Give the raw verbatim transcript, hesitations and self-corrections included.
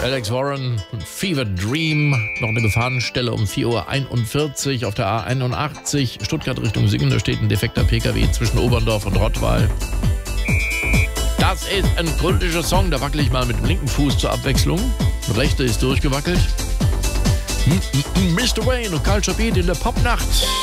Alex Warren, Fever Dream, noch eine Gefahrenstelle um vier Uhr einundvierzig auf der A einundachtzig, Stuttgart Richtung Singen, da steht ein defekter P K W zwischen Oberndorf und Rottweil. Das ist ein kultischer Song, da wackel ich mal mit dem linken Fuß zur Abwechslung. Der rechte ist durchgewackelt. Mister Wayne und Culture Beat in der Popnacht.